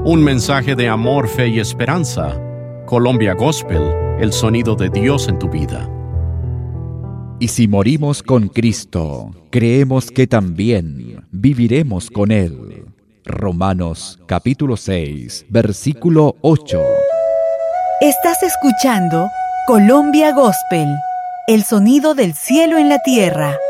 Un mensaje de amor, fe y esperanza. Colombia Gospel, el sonido de Dios en tu vida. Y si morimos con Cristo, creemos que también viviremos con Él. Romanos capítulo 6, versículo 8. Estás escuchando Colombia Gospel, el sonido del cielo en la tierra.